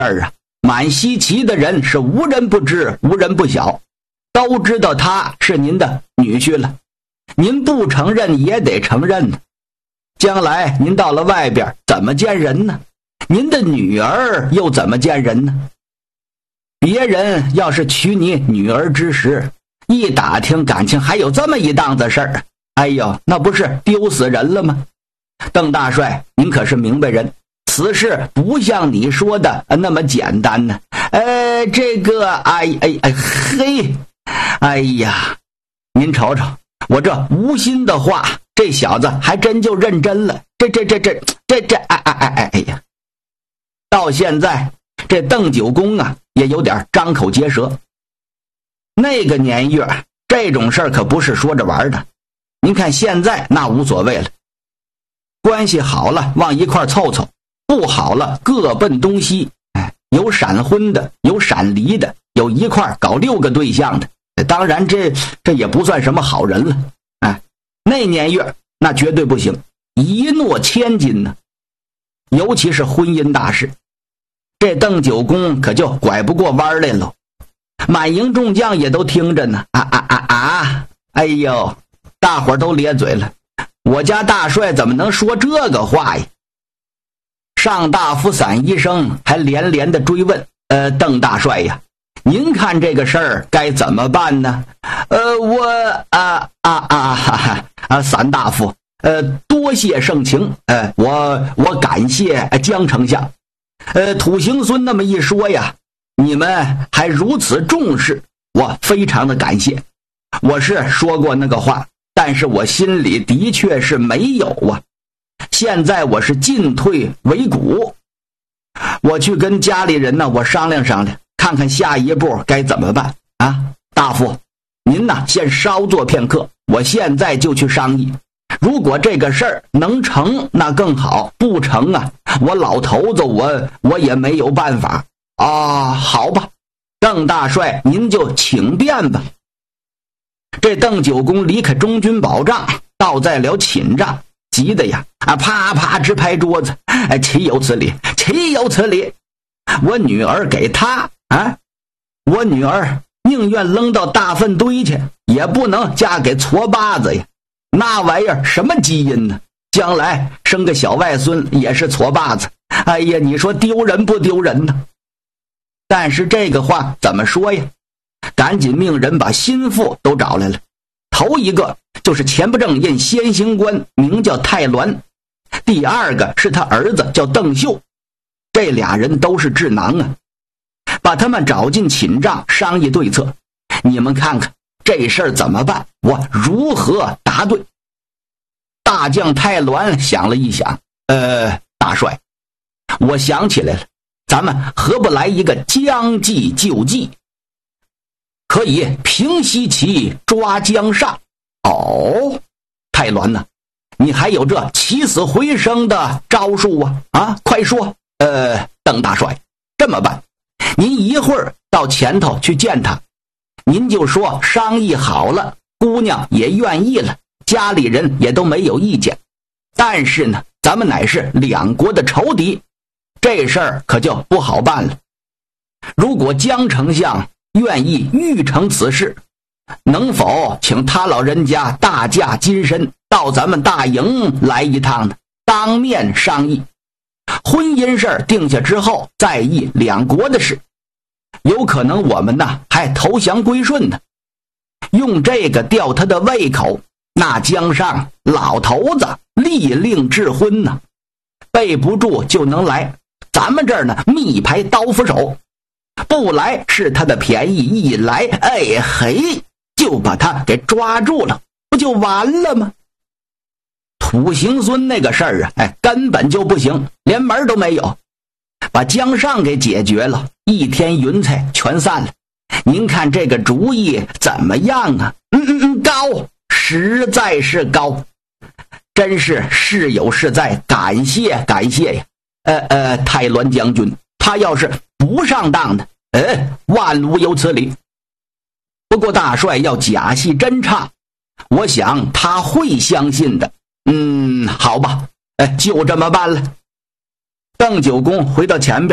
儿啊，满西岐的人是无人不知，无人不晓，都知道他是您的女婿了。您不承认也得承认呢。将来您到了外边怎么见人呢？您的女儿又怎么见人呢？别人要是娶你女儿之时，一打听感情还有这么一档子事儿，哎呦，那不是丢死人了吗？邓大帅，您可是明白人，此事不像你说的那么简单呢。这个哎呀，您瞅瞅，我这无心的话，这小子还真就认真了。哎呀！到现在，这邓九公啊，也有点张口结舌。那个年月，这种事儿可不是说着玩的。您看现在那无所谓了，关系好了往一块凑凑，不好了各奔东西。有闪婚的，有闪离的，有一块搞6个对象的。当然这也不算什么好人了。那年月那绝对不行，一诺千金呢。尤其是婚姻大事，这邓九公可就拐不过弯来了。满营众将也都听着呢。哎呦，大伙儿都咧嘴了。我家大帅怎么能说这个话呀？上大夫伞医生还连连的追问：邓大帅呀，您看这个事儿该怎么办呢？伞大夫，多谢盛情，我感谢江丞相。土行孙那么一说呀，你们还如此重视，我非常的感谢。我是说过那个话，但是我心里的确是没有啊。现在我是进退维谷，我去跟家里人呢，我商量商量，看看下一步该怎么办啊。大夫，您呢先稍作片刻，我现在就去商议。如果这个事儿能成那更好，不成啊，我老头子我也没有办法啊。好吧，邓大帅您就请便吧。这邓九公离开中军保障，倒在了寝帐，急得呀啪啪直拍桌子。岂有此理，岂有此理！我女儿给他我女儿宁愿扔到大粪堆去，也不能嫁给矬把子呀。那玩意儿什么基因呢？将来生个小外孙也是矬把子。哎呀，你说丢人不丢人呢？但是这个话怎么说呀？赶紧命人把心腹都找来了。头一个就是前不正印先行官，名叫太鸾。第二个是他儿子叫邓秀。这俩人都是智囊啊。把他们找进寝帐商议对策。你们看看这事儿怎么办？我如何答对？大将太鸾想了一想，大帅，我想起来了，咱们何不来一个将计就计？可以平西岐，抓江上。太鸾呢？你还有这起死回生的招数啊？快说！邓大帅，这么办，您一会儿到前头去见他，您就说商议好了，姑娘也愿意了，家里人也都没有意见。但是呢，咱们乃是两国的仇敌，这事儿可就不好办了。如果江丞相愿意预成此事，能否请他老人家大驾金身到咱们大营来一趟呢？当面商议。婚姻事定下之后，再议两国的事。有可能我们呢还投降归顺呢。用这个吊他的胃口，那江上老头子立令智昏呢，备不住就能来。咱们这儿呢密排刀斧手，不来是他的便宜，一来就把他给抓住了，不就完了吗？土行孙那个事儿根本就不行，连门都没有。把江上给解决了，一天云彩全散了。您看这个主意怎么样啊？高，实在是高，真是事有事在，感谢呀。太鸾将军，他要是不上当的，万无有此理。不过大帅要假戏真唱，我想他会相信的。好吧，就这么办了。邓九公回到前边，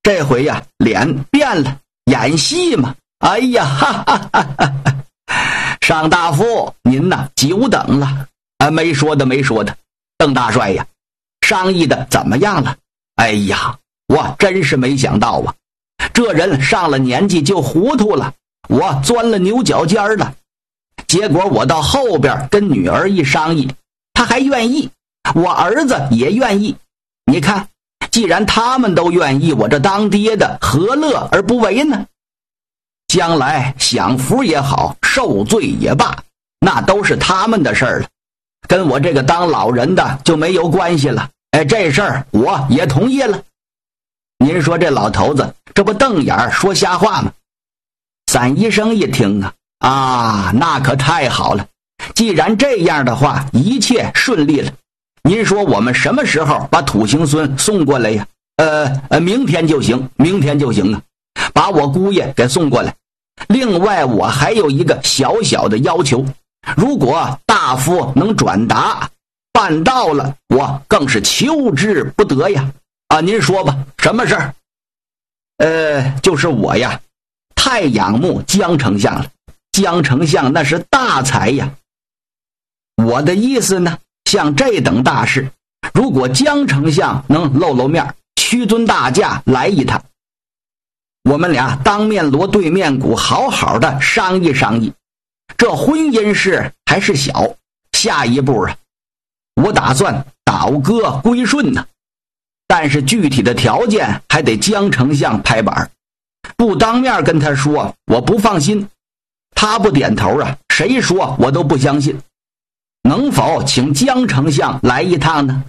这回呀，脸变了，演戏嘛。哎呀，哈哈哈哈！上大夫，您呐久等了。没说的，没说的。邓大帅呀，商议的怎么样了？哎呀，我真是没想到啊，这人上了年纪就糊涂了，我钻了牛角尖了。结果我到后边跟女儿一商议，她还愿意，我儿子也愿意。你看，既然他们都愿意，我这当爹的何乐而不为呢？将来享福也好，受罪也罢，那都是他们的事儿了，跟我这个当老人的就没有关系了。这事儿我也同意了。您说这老头子这不瞪眼说瞎话吗？散医生一听啊，那可太好了，既然这样的话，一切顺利了。您说我们什么时候把土行孙送过来呀？明天就行，明天就行啊，把我姑爷给送过来。另外我还有一个小小的要求，如果大夫能转达办到了，我更是求之不得呀。您说吧，什么事儿？就是我呀太仰慕江丞相了，江丞相那是大才呀。我的意思呢，像这等大事，如果江丞相能露露面，屈尊大驾来一趟，我们俩当面锣对面鼓，好好的商议商议。这婚姻事还是小，下一步我打算倒戈归顺呢。但是具体的条件还得江丞相拍板，不当面跟他说我不放心，他不点头谁说我都不相信。能否请江丞相来一趟呢？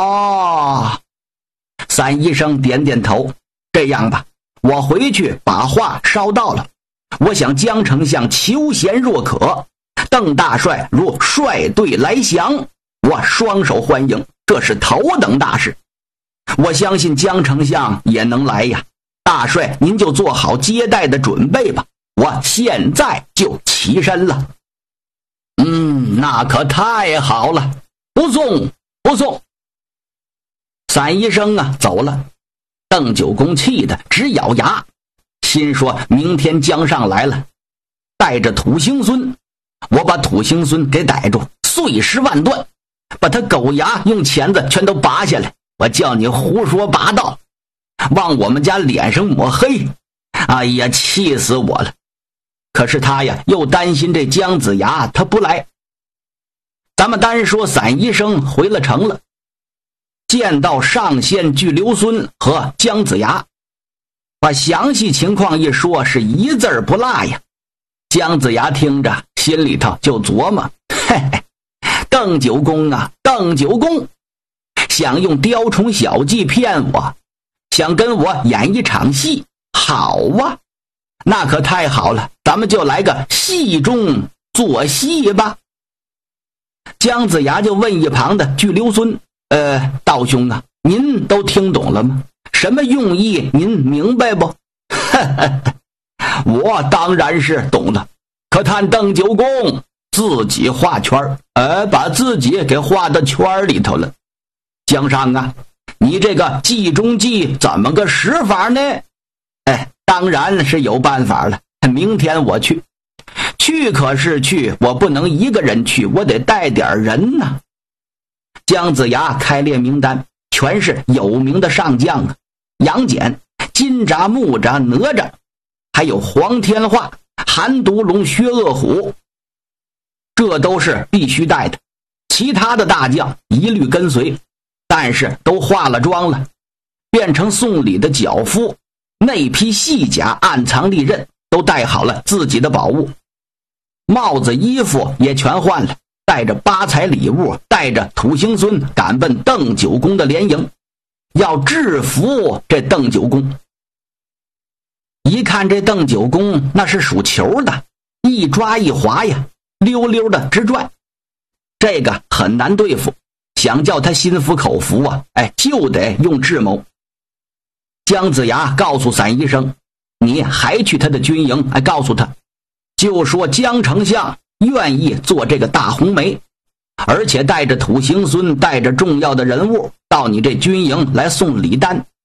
散医生点点头。这样吧，我回去把话捎到了，我想江丞相求贤若渴，邓大帅若率队来降，我双手欢迎，这是头等大事。我相信江丞相也能来呀，大帅您就做好接待的准备吧，我现在就起身了。那可太好了，不送不送。散医生走了，邓九公气得直咬牙，心说明天江上来了，带着土行孙，我把土行孙给逮住，碎尸万段，把他狗牙用钳子全都拔下来，我叫你胡说八道，往我们家脸上抹黑。哎呀，气死我了。可是他呀又担心这姜子牙他不来。咱们单说散医生回了城了，见到上县巨留孙和姜子牙，把详细情况一说，是一字儿不落呀。姜子牙听着心里头就琢磨，邓九公邓九公想用雕虫小技骗我，想跟我演一场戏，好啊，那可太好了，咱们就来个戏中做戏吧。姜子牙就问一旁的巨留孙，道兄您都听懂了吗？什么用意您明白不？我当然是懂了，可叹邓九公自己画圈，把自己给画到圈里头了。姜商你这个计中计怎么个使法呢？当然是有办法了，明天我去。去可是去，我不能一个人去，我得带点人呢。姜子牙开列名单，全是有名的上将杨戬、金吒、木吒、哪吒，还有黄天化、韩独龙、薛恶虎，这都是必须带的。其他的大将一律跟随，但是都化了妆了，变成送礼的脚夫，内披细甲，暗藏利刃，都带好了自己的宝物，帽子衣服也全换了，带着八彩礼物，带着土行孙赶奔邓九公的连营，要制服这邓九公。一看这邓九公那是属球的，一抓一滑呀，溜溜的直转，这个很难对付，想叫他心服口服就得用智谋。姜子牙告诉散医生，你还去他的军营，告诉他，就说姜丞相愿意做这个大红梅，而且带着土行孙，带着重要的人物到你这军营来送礼单。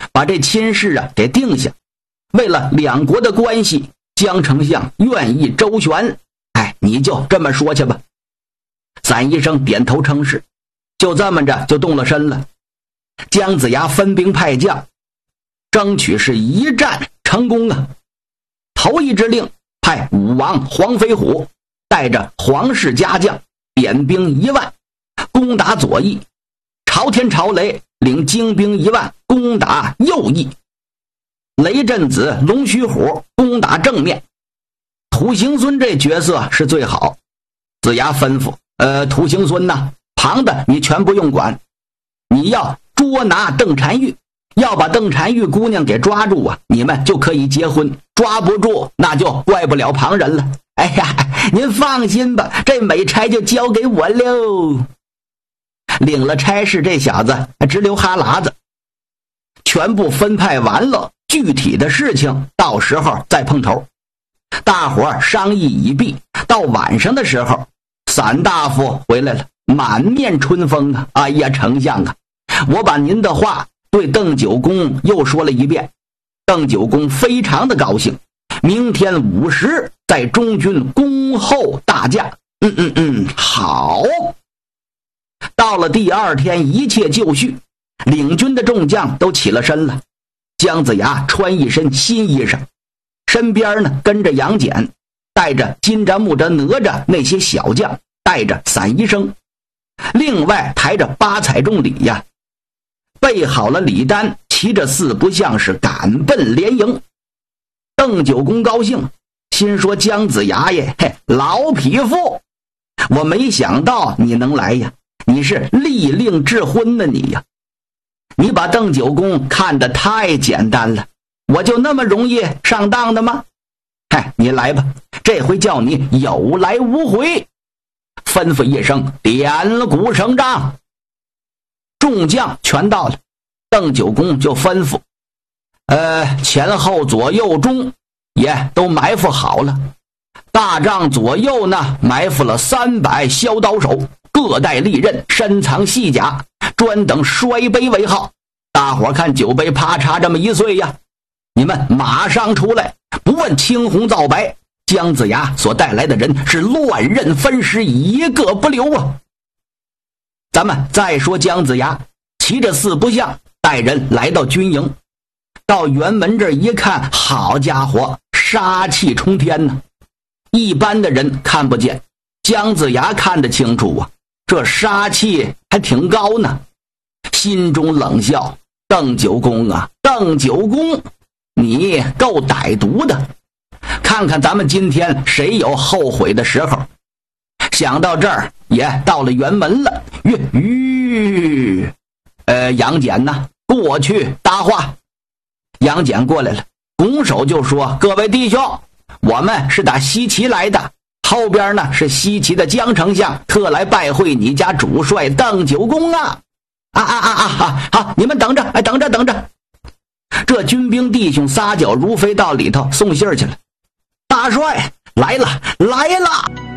把这亲事啊给定下。为了两国的关系，江丞相愿意周旋，你就这么说去吧。散医生点头称是，就这么着就动了身了。姜子牙分兵派将，争取是一战成功啊。头一支令派武王黄飞虎带着皇室家将点兵1万攻打左翼，朝天朝雷领精兵1万攻打右翼，雷震子龙须虎攻打正面。土行孙这角色是最好，子牙吩咐土行孙呐，旁的你全不用管，你要捉拿邓婵玉，要把邓婵玉姑娘给抓住啊，你们就可以结婚，抓不住那就怪不了旁人了。哎呀，您放心吧，这美差就交给我喽。领了差事，这小子直流哈喇子。全部分派完了，具体的事情到时候再碰头。大伙儿商议已毕，到晚上的时候，散大夫回来了，满面春风啊！哎呀，丞相啊，我把您的话对邓九公又说了一遍，邓九公非常的高兴，明天午时在中军恭候大驾。好。到了第二天，一切就绪，领军的众将都起了身了。姜子牙穿一身新衣裳，身边呢跟着杨戬，带着金吒、木吒、哪吒那些小将，带着散医生，另外抬着8彩重礼呀，备好了礼单，骑着4不像是赶奔连营。邓九公高兴，心说姜子牙耶，老匹夫，我没想到你能来呀，你是立令智昏呢你呀，你把邓九公看得太简单了，我就那么容易上当的吗？你来吧，这回叫你有来无回。吩咐一声，点鼓声仗。众将全到了，邓九公就吩咐前后左右中也都埋伏好了。大帐左右呢埋伏了300削刀手，各带利刃，深藏细甲，专等摔杯为号。大伙看酒杯啪嚓这么一碎呀，你们马上出来，不问青红皂白，姜子牙所带来的人是乱刃分尸，一个不留啊。咱们再说姜子牙骑着4不像带人来到军营，到辕门这一看，好家伙，杀气冲天呢。一般的人看不见，姜子牙看得清楚啊，这杀气还挺高呢。心中冷笑，邓九公啊，邓九公，你够歹毒的，看看咱们今天谁有后悔的时候。想到这儿，也到了辕门了。杨戬呢，过去搭话。杨戬过来了，拱手就说：各位弟兄，我们是打西岐来的，后边呢是西岐的姜丞相，特来拜会你家主帅邓九公啊！好，你们等着，等着。这军兵弟兄撒脚如飞到里头送信去了。大帅来了。